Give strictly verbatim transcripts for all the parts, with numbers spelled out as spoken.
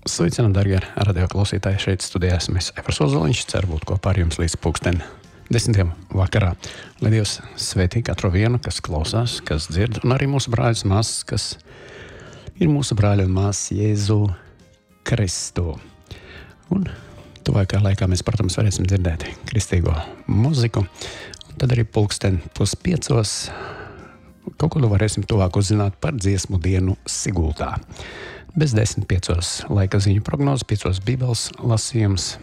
Sveicinām, darbie radio klausītāji, šeit studijā esmu es, Evers Ozoliņš, ceru būt kopā ar jums līdz pulksten desmitiem vakarā. Lai Dievs svētī katru vienu, kas klausās, kas dzird, un arī mūsu brāļus māsas, kas ir mūsu brāļi un māsas Jēzu Kristu. Un tuvākajā laikā mēs, protams, varēsim dzirdēt kristīgo muziku, un tad arī pulksten puspiecos kaut ko varēsim tuvāk uzzināt par dziesmu dienu Sigultā. Bez desmit piecos laika ziņu prognozes, piecos bībeles lasījums,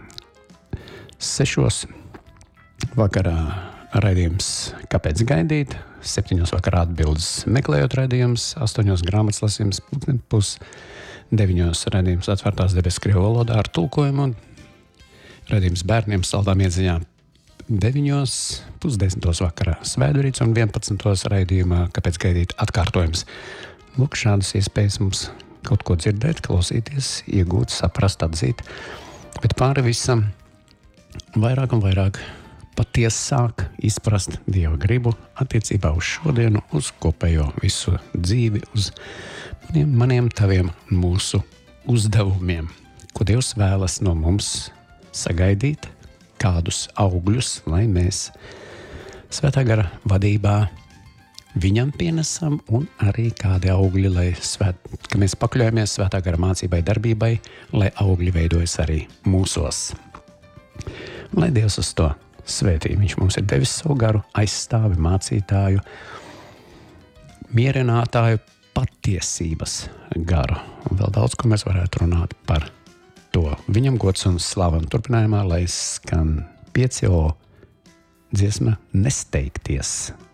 sešos vakarā raidījums Kāpēc gaidīt, septiņos vakarā atbildes meklējot raidījums, astoņos grāmatas lasījums, pus deviņos raidījums Atvērtās debesis krievu valodā ar tulkojumu, raidījums bērniem saldām iedziņām deviņos, pusdesmitos vakarā svētdurīts un vienpadsmitos raidījumā Kāpēc gaidīt atkārtojums. Lūk, šādas iespējas mums kaut ko dzirdēt, klausīties, iegūt, saprast, atzīt, bet pāri visam vairāk un vairāk patiesāk izprast Dieva gribu attiecībā uz šodienu, uz kopējo visu dzīvi, uz maniem, maniem taviem mūsu uzdevumiem, ko Dievs vēlas no mums sagaidīt, kādus augļus, lai mēs Svētā gara vadībā viņam pienesam, un arī kādi augļi, lai svēt, ka mēs pakļaujamies Svētā gara mācībai, darbībai, lai augļi veidojas arī mūsos. Lai Dievs uz to svētī, viņš mums ir devis savu garu, aizstāvi, mācītāju, mierinātāju, patiesības garu. Un vēl daudz, ko mēs varētu runāt par to. Viņam gods un slava, un turpinājumā, lai skan pieci o dziesma Nesteigties.